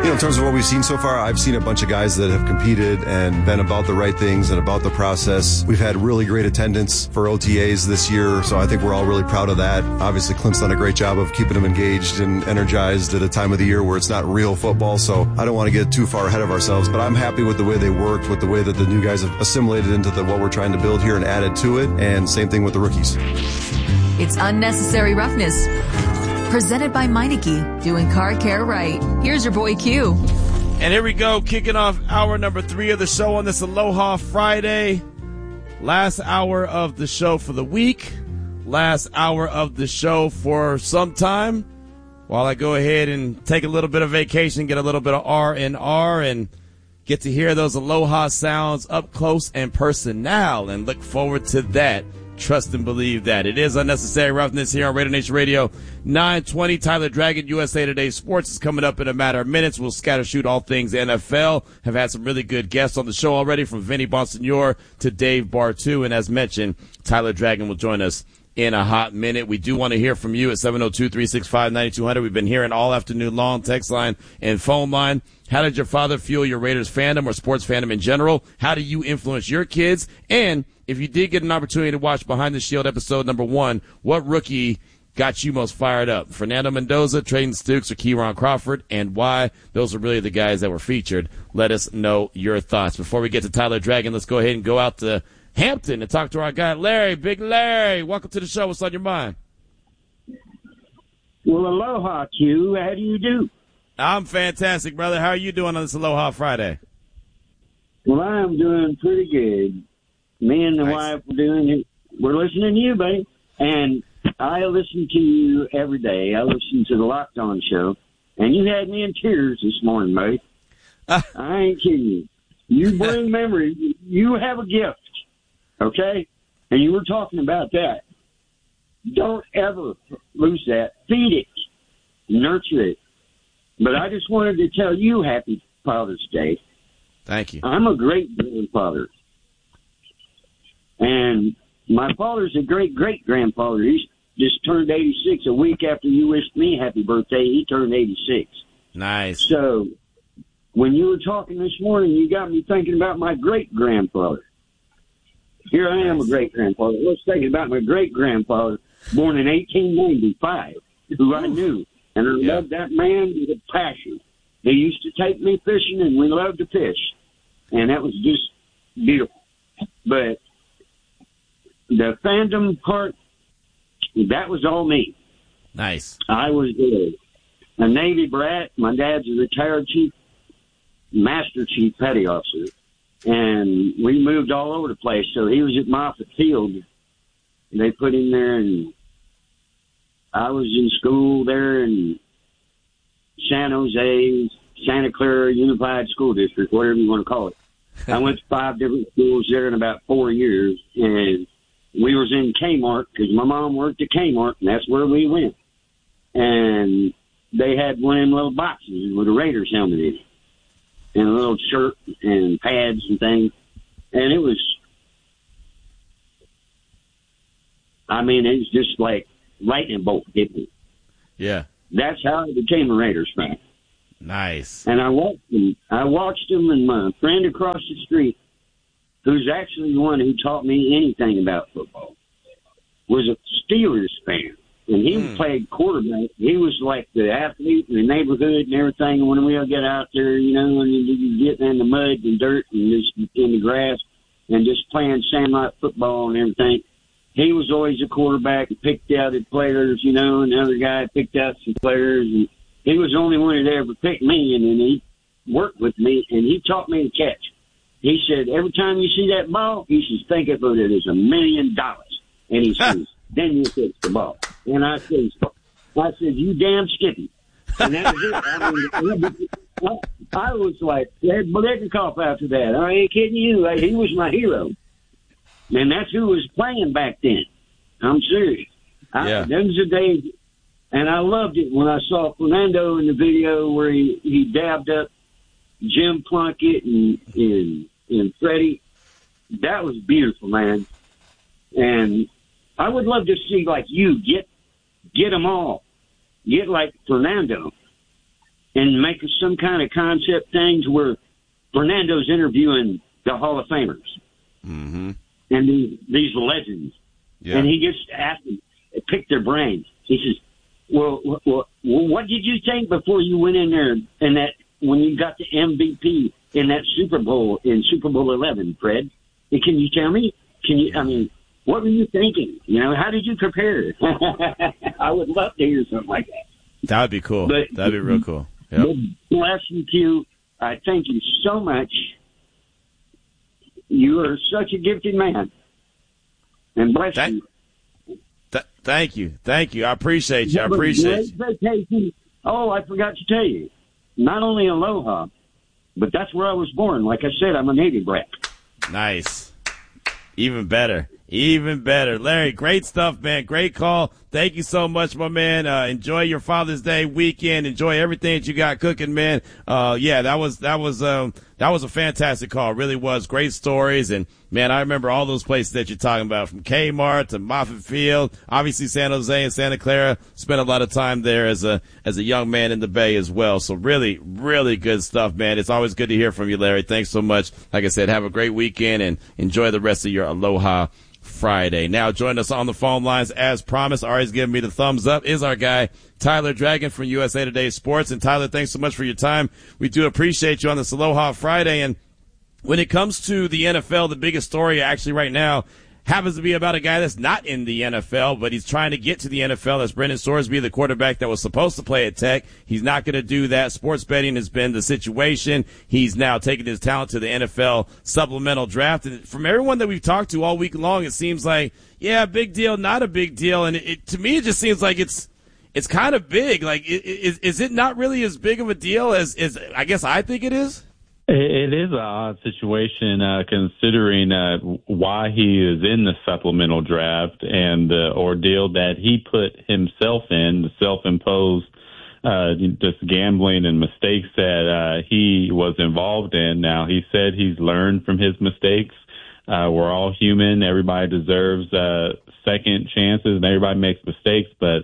In terms of what we've seen so far, I've seen a bunch of guys that have competed and been about the right things and about the process. We've had really great attendance for OTAs this year, so I think we're all really proud of that. Obviously, Clint's done a great job of keeping them engaged and energized at a time of the year where it's not real football, so I don't want to get too far ahead of ourselves, but I'm happy with the way they worked, with the way that the new guys have assimilated into what we're trying to build here and added to it, and same thing with the rookies. It's Unnecessary Roughness. Presented by Meineke, doing car care right. Here's your boy Q. And here we go, kicking off hour number 3 of the show on this Aloha Friday. Last hour of the show for the week. Last hour of the show for some time. While I go ahead and take a little bit of vacation, get a little bit of R&R, and get to hear those Aloha sounds up close and personal, and look forward to that. Trust and believe that. It is Unnecessary Roughness here on Raider Nation Radio 920. Tyler Dragon, USA Today Sports is coming up in a matter of minutes. We'll scatter shoot all things NFL. Have had some really good guests on the show already, from Vinny Bonsignor to Dave Bartu. And as mentioned, Tyler Dragon will join us in a hot minute. We do want to hear from you at 702-365-9200. We've been hearing all afternoon long, text line and phone line. How did your father fuel your Raiders fandom or sports fandom in general? How do you influence your kids? And if you did get an opportunity to watch Behind the Shield episode number 1, what rookie got you most fired up? Fernando Mendoza, Trayton Stukes, or Keyron Crawford, and why? Those are really the guys that were featured. Let us know your thoughts. Before we get to Tyler Dragon, let's go ahead and go out to Hampton and talk to our guy, Larry. Big Larry, welcome to the show. What's on your mind? Well, aloha, Q. How do you do? I'm fantastic, brother. How are you doing on this Aloha Friday? Well, I'm doing pretty good. Me and the wife we're listening to you, buddy. And I listen to you every day. I listen to the Locked On show. And you had me in tears this morning, buddy. I ain't kidding you. You bring memories. You have a gift, okay? And you were talking about that. Don't ever lose that. Feed it. Nurture it. But I just wanted to tell you happy Father's Day. Thank you. I'm a great-grandfather. And my father's a great-great-grandfather. He just turned 86 a week after you wished me happy birthday. He turned 86. Nice. So when you were talking this morning, you got me thinking about my great-grandfather. Here I am, a great-grandfather. I was thinking about my great-grandfather, born in 1895, who I knew. And I loved that man with a passion. He used to take me fishing, and we loved to fish. And that was just beautiful. But the fandom part, that was all me. Nice. I was a Navy brat. My dad's a retired Master Chief Petty Officer. And we moved all over the place. So he was at Moffett Field. They put him there, and I was in school there in San Jose, Santa Clara Unified School District, whatever you want to call it. I went to 5 different schools there in about 4 years, and we was in Kmart because my mom worked at Kmart, and that's where we went. And they had one of them little boxes with a Raiders helmet in it, and a little shirt and pads and things. And it was just like lightning bolt hit me. Yeah. That's how I became a Raiders fan. Nice. And I watched them, and my friend across the street, who's actually the one who taught me anything about football, was a Steelers fan. And he played quarterback. He was like the athlete in the neighborhood and everything. And when we all get out there, and you get in the mud and dirt and just in the grass and just playing sandlot football and everything, he was always a quarterback and picked out his players, and the other guy picked out some players. And he was the only one that ever picked me, and then he worked with me, and he taught me to catch. He said, every time you see that ball, you should think of it as $1 million. And he says, then you catch the ball. And I said, you damn Skippy. And that was it. I was like, Blitnikoff after that. I ain't kidding you. He was my hero. And that's who was playing back then. I'm serious. Them was the days, and I loved it when I saw Fernando in the video where he dabbed up Jim Plunkett and Freddie. That was beautiful, man. And I would love to see, like you, get them all. Get like Fernando. and make some kind of concept things where Fernando's interviewing the Hall of Famers and these legends. Yeah. And he gets to ask them, pick their brains. He says, well, what did you think before you went in there and that when you got the MVP in that Super Bowl, in Super Bowl 11, Fred? Can you tell me? What were you thinking? How did you prepare? I would love to hear something like that. That would be cool. That'd be real cool. Yep. Bless you, Q. I thank you so much. You are such a gifted man. And bless you. Thank you. I appreciate you. Vacation. Oh, I forgot to tell you. Not only Aloha, but that's where I was born. Like I said, I'm a Navy brat. Nice. Even better. Larry, great stuff, man. Great call. Thank you so much, my man. Enjoy your Father's Day weekend. Enjoy everything that you got cooking, man. That was a fantastic call. It really was. Great stories. And man, I remember all those places that you're talking about, from Kmart to Moffett Field, obviously San Jose and Santa Clara. Spent a lot of time there as a young man in the Bay as well. So really, really good stuff, man. It's always good to hear from you, Larry. Thanks so much. Like I said, have a great weekend and enjoy the rest of your Aloha Friday. Now join us on the phone lines as promised. Ari's giving me the thumbs up is our guy, Tyler Dragon from USA Today Sports. And Tyler, thanks so much for your time. We do appreciate you on this Aloha Friday. And when it comes to the NFL, the biggest story actually right now happens to be about a guy that's not in the NFL, but he's trying to get to the NFL. That's Brendan Sorsby, the quarterback that was supposed to play at Tech. He's not going to do that. Sports betting has been the situation. He's now taking his talent to the NFL supplemental draft. And from everyone that we've talked to all week long, it seems like, yeah, big deal, not a big deal. And to me, it just seems like it's kind of big. Like, is it not really as big of a deal as I guess I think it is? It is an odd situation considering why he is in the supplemental draft and the ordeal that he put himself in, the self-imposed just gambling and mistakes that he was involved in. Now, he said he's learned from his mistakes. We're all human. Everybody deserves second chances, and everybody makes mistakes, but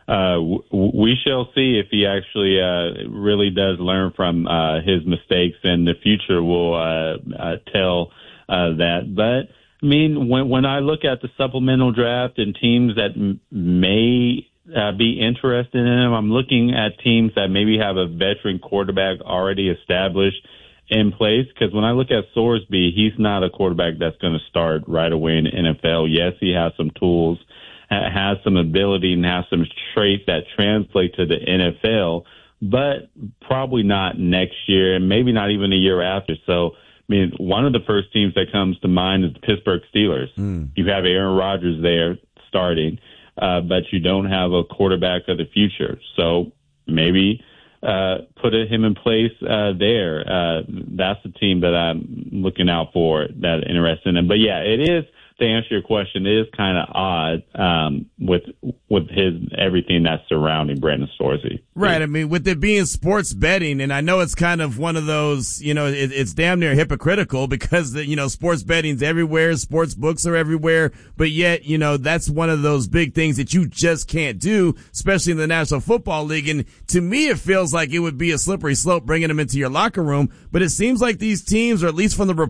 we shall see if he actually really does learn from his mistakes, and the future will tell that. But I mean, when I look at the supplemental draft and teams that may be interested in him, I'm looking at teams that maybe have a veteran quarterback already established in place. Because when I look at Sorsby, he's not a quarterback that's going to start right away in the NFL. Yes, he has some tools, has some ability, and has some traits that translate to the NFL, but probably not next year and maybe not even a year after. So, I mean, one of the first teams that comes to mind is the Pittsburgh Steelers. You have Aaron Rodgers there starting, but you don't have a quarterback of the future. So maybe put him in place there. That's the team that I'm looking out for, that interested in. But, yeah, it is. To answer your question, it is kind of odd with his everything that's surrounding Brendan Sorsby. Right. I mean, with it being sports betting, and I know it's kind of one of those, it's damn near hypocritical because, sports betting's everywhere, sports books are everywhere, but yet, that's one of those big things that you just can't do, especially in the National Football League. And to me, it feels like it would be a slippery slope bringing them into your locker room, but it seems like these teams, or at least from the